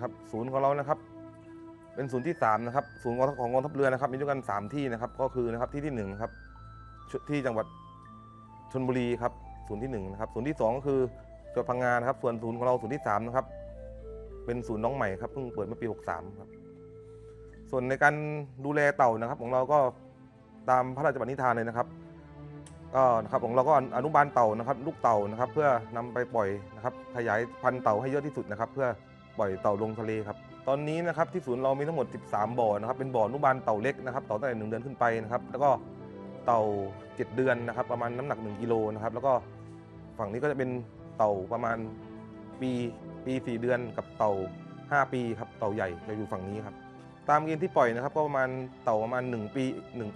นะครับศูนย์ของเรานะครับเป็นศูนย์ที่3นะครับศูนย์ของกองทัพเรือนะครับมีด้วยกัน3ที่นะครับก็คือนะครับที่1นะครับที่จังหวัดชลบุรีครับศูนย์ที่1นะครับศูนย์ที่2ก็คือจังหวัดพังงานะครับส่วนศูนย์ของเราศูนย์ที่3นะครับเป็นศูนย์น้องใหม่ครับเพิ่งเปิดเมื่อปี63ครับส่วนในการดูแลเต่านะครับของเราก็ตามพระราชบัญญัตินิทานเลยนะครับก็นะครับของเราก็อนุบาลเต่านะครับลูกเต่านะครับเพื่อนำไปปล่อยนะครับขยายพันธุ์เต่าให้เยอะที่สุดนะครับเพื่อปล่อยเต่าลงทะเลครับตอนนี้นะครับที่ศูนย์เรามีทั้งหมด13บ่อนะครับเป็นบ่ออนุบาลเต่าเล็กนะครับเต่าตั้งแต่1เดือนขึ้นไปนะครับแล้วก็เต่า7เดือนนะครับประมาณน้ำหนัก1กิโลนะครับแล้วก็ฝั่งนี้ก็จะเป็นเต่าประมาณปี4เดือนกับเต่า5ปีครับเต่าใหญ่จะอยู่ฝั่งนี้ครับตามเกณฑ์ที่ปล่อยนะครับก็ประมาณเต่าประมาณ1ปี